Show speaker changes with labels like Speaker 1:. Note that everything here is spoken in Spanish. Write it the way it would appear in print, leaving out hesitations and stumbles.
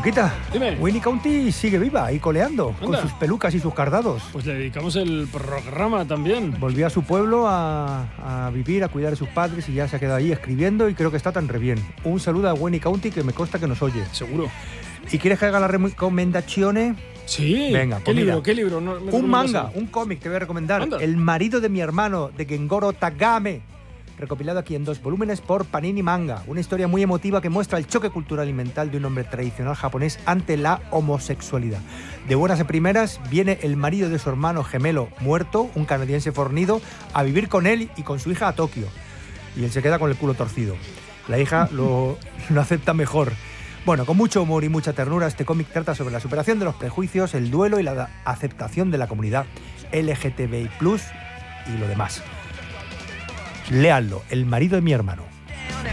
Speaker 1: Luquita,
Speaker 2: Dime.
Speaker 1: Winnie County sigue viva y coleando,
Speaker 2: Anda.
Speaker 1: con sus pelucas y sus cardados.
Speaker 2: Pues le dedicamos el programa también.
Speaker 1: Volvió a su pueblo a vivir, a cuidar de sus padres y ya se ha quedado ahí escribiendo y creo que está tan re bien. Un saludo a Winnie County que me consta que nos oye.
Speaker 2: Seguro.
Speaker 1: ¿Y quieres que haga las recomendaciones?
Speaker 2: Sí.
Speaker 1: Venga,
Speaker 2: ¿Qué
Speaker 1: pues
Speaker 2: libro?
Speaker 1: mira.
Speaker 2: ¿Qué libro? No, me
Speaker 1: Un
Speaker 2: recomiendas
Speaker 1: manga,
Speaker 2: algo.
Speaker 1: un cómic te voy a recomendar.
Speaker 2: Anda.
Speaker 1: El marido de mi hermano, de Gengoro Tagame. Recopilado aquí en 2 volúmenes por Panini Manga. Una historia muy emotiva que muestra el choque cultural y mental de un hombre tradicional japonés ante la homosexualidad. De buenas a primeras viene el marido de su hermano gemelo muerto, un canadiense fornido, a vivir con él y con su hija a Tokio. Y él se queda con el culo torcido. La hija lo acepta mejor. Bueno, con mucho humor y mucha ternura, este cómic trata sobre la superación de los prejuicios, el duelo y la aceptación de la comunidad LGTBI+, y lo demás. Léanlo, El marido de mi hermano.